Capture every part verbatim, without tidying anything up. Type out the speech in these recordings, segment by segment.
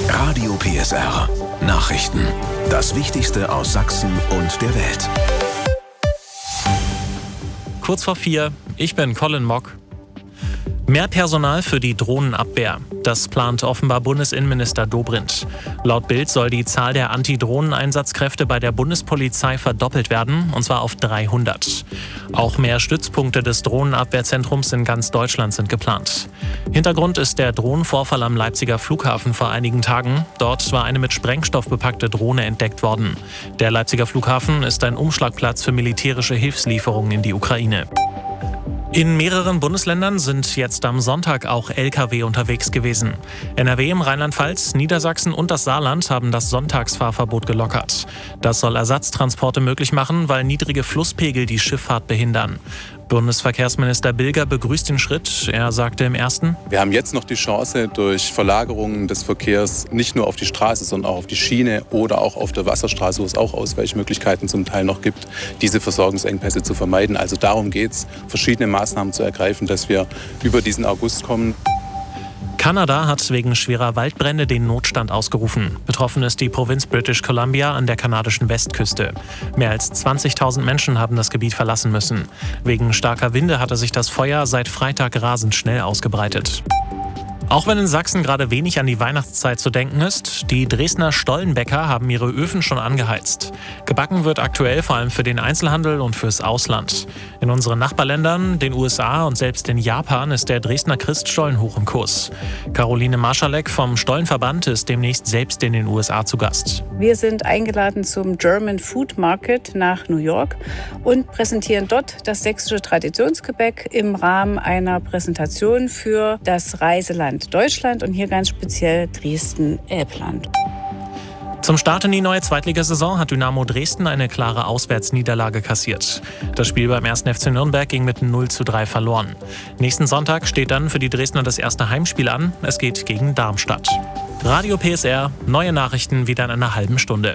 Radio P S R. Nachrichten. Das Wichtigste aus Sachsen und der Welt. Kurz vor vier, ich bin Colin Mock. Mehr Personal für die Drohnenabwehr. Das plant offenbar Bundesinnenminister Dobrindt. Laut Bild soll die Zahl der Anti-Drohnen-Einsatzkräfte bei der Bundespolizei verdoppelt werden, und zwar auf dreihundert. Auch mehr Stützpunkte des Drohnenabwehrzentrums in ganz Deutschland sind geplant. Hintergrund ist der Drohnenvorfall am Leipziger Flughafen vor einigen Tagen. Dort war eine mit Sprengstoff bepackte Drohne entdeckt worden. Der Leipziger Flughafen ist ein Umschlagplatz für militärische Hilfslieferungen in die Ukraine. In mehreren Bundesländern sind jetzt am Sonntag auch L K W unterwegs gewesen. N R W im Rheinland-Pfalz, Niedersachsen und das Saarland haben das Sonntagsfahrverbot gelockert. Das soll Ersatztransporte möglich machen, weil niedrige Flusspegel die Schifffahrt behindern. Bundesverkehrsminister Bilger begrüßt den Schritt. Er sagte im ersten: Wir haben jetzt noch die Chance, durch Verlagerungen des Verkehrs nicht nur auf die Straße, sondern auch auf die Schiene oder auch auf der Wasserstraße, wo es auch Ausweichmöglichkeiten zum Teil noch gibt, diese Versorgungsengpässe zu vermeiden. Also darum geht es, verschiedene Maßnahmen zu ergreifen, dass wir über diesen August kommen. Kanada hat wegen schwerer Waldbrände den Notstand ausgerufen. Betroffen ist die Provinz British Columbia an der kanadischen Westküste. Mehr als zwanzigtausend Menschen haben das Gebiet verlassen müssen. Wegen starker Winde hatte sich das Feuer seit Freitag rasend schnell ausgebreitet. Auch wenn in Sachsen gerade wenig an die Weihnachtszeit zu denken ist, die Dresdner Stollenbäcker haben ihre Öfen schon angeheizt. Gebacken wird aktuell vor allem für den Einzelhandel und fürs Ausland. In unseren Nachbarländern, den U S A und selbst in Japan ist der Dresdner Christstollen hoch im Kurs. Caroline Marschalek vom Stollenverband ist demnächst selbst in den U S A zu Gast. Wir sind eingeladen zum German Food Market nach New York und präsentieren dort das sächsische Traditionsgebäck im Rahmen einer Präsentation für das Reiseland Deutschland und hier ganz speziell Dresden-Elbland. Zum Start in die neue Zweitligasaison hat Dynamo Dresden eine klare Auswärtsniederlage kassiert. Das Spiel beim ersten F C Nürnberg ging mit null zu drei verloren. Nächsten Sonntag steht dann für die Dresdner das erste Heimspiel an. Es geht gegen Darmstadt. Radio P S R, neue Nachrichten wieder in einer halben Stunde.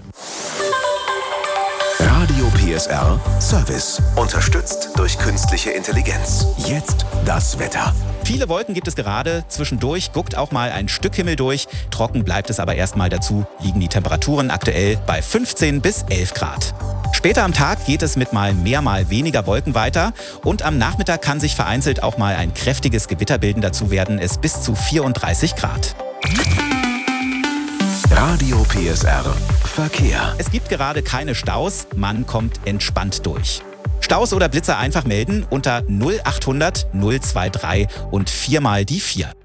Radio P S R Service. Unterstützt durch künstliche Intelligenz. Jetzt das Wetter. Viele Wolken gibt es gerade. Zwischendurch guckt auch mal ein Stück Himmel durch. Trocken bleibt es aber erstmal. Dazu liegen die Temperaturen aktuell bei fünfzehn bis elf Grad. Später am Tag geht es mit mal mehr, mal weniger Wolken weiter. Und am Nachmittag kann sich vereinzelt auch mal ein kräftiges Gewitter bilden. Dazu werden es bis zu vierunddreißig Grad. Radio P S R Verkehr. Es gibt gerade keine Staus. Man kommt entspannt durch. Staus oder Blitzer einfach melden unter null achthundert null drei drei und viermal die vier.